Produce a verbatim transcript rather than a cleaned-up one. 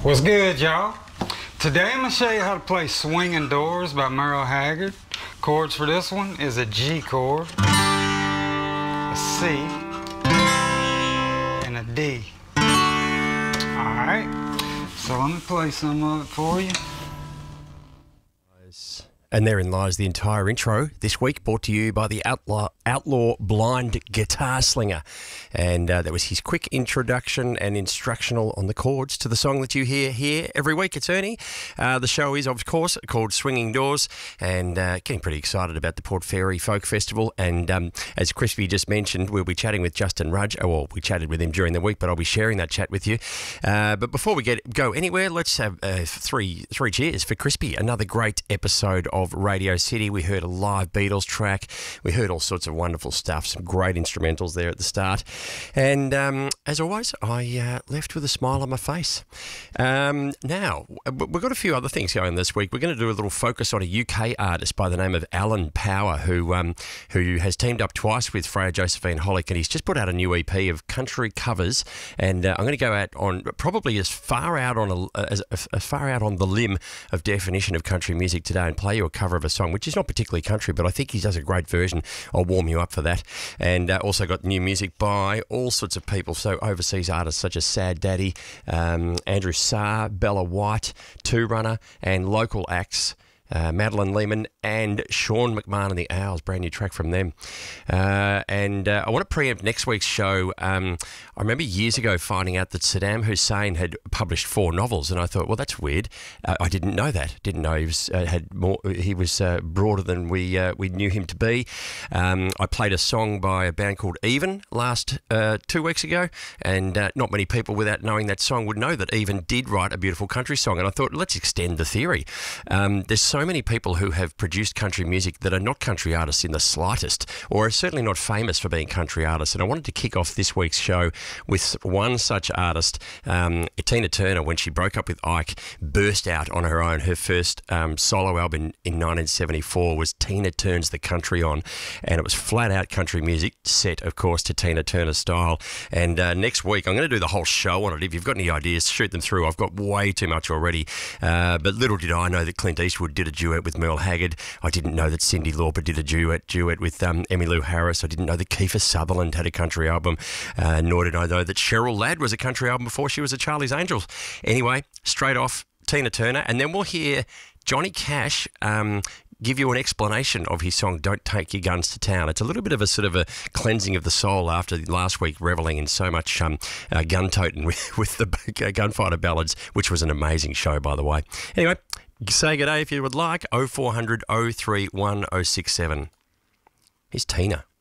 What's good, y'all? Today I'm going to show you how to play Swinging Doors by Merle Haggard. Chords for this one is a G chord, a C, and a D. Alright, so let me play some of it for you. And therein lies the entire intro this week, brought to you by the Outlaw, Outlaw Blind Guitar Slinger. And uh, that was his quick introduction and instructional on the chords to the song that you hear here every week. It's Ernie. Uh, the show is, of course, called Swinging Doors, and uh, getting pretty excited about the Port Fairy Folk Festival. And um, as Crispy just mentioned, we'll be chatting with Justin Rudge. Oh, well, we chatted with him during the week, but I'll be sharing that chat with you. Uh, but before we get go anywhere, let's have uh, three, three cheers for Crispy. Another great episode of Radio City. We heard a live Beatles track. We heard all sorts of wonderful stuff, some great instrumentals there at the start. And um, as always, I uh, left with a smile on my face. Um, now, we've got a few other things going this week. We're going to do a little focus on a U K artist by the name of Alan Power, who um, who has teamed up twice with Freya Josephine Hollick, and he's just put out a new E P of country covers. And uh, I'm going to go out on probably as far out on a, as, as far out on the limb of definition of country music today and play you a cover of a song, which is not particularly country, but I think he does a great version. I'll warm you up for that. And uh, also got new music by all sorts of people, so overseas artists such as Sad Daddy, um, Andrew Sarr, Bella White, Two Runner, and local acts, Uh, Madeline Lehman and Sean McMahon and the Owls, brand new track from them. Uh, and uh, I want to preempt next week's show. Um, I remember years ago finding out that Saddam Hussein had published four novels, and I thought, well, that's weird. Uh, I didn't know that. Didn't know he was uh, had more. He was uh, broader than we uh, we knew him to be. Um, I played a song by a band called Even last uh, two weeks ago, and uh, not many people without knowing that song would know that Even did write a beautiful country song. And I thought, let's extend the theory. Um, there's so many people who have produced country music that are not country artists in the slightest, or are certainly not famous for being country artists. And I wanted to kick off this week's show with one such artist. Um, Tina Turner, when she broke up with Ike, burst out on her own. Her first um, solo album in nineteen seventy-four was Tina Turns the Country On, and it was flat out country music set, of course, to Tina Turner style. And uh, next week, I'm going to do the whole show on it. If you've got any ideas, shoot them through. I've got way too much already. Uh, but little did I know that Clint Eastwood did a duet with Merle Haggard. I didn't know that Cyndi Lauper did a duet duet with um, Emmylou Harris. I didn't know that Kiefer Sutherland had a country album, uh, nor did I know that Cheryl Ladd was a country album before she was a Charlie's Angels. Anyway, straight off, Tina Turner, and then we'll hear Johnny Cash um, give you an explanation of his song Don't Take Your Guns to Town. It's a little bit of a sort of a cleansing of the soul after last week revelling in so much um, uh, gun-toting with, with the Gunfighter Ballads, which was an amazing show, by the way. Anyway, say good day if you would like. oh four hundred, oh three one, oh six seven. Here's Tina.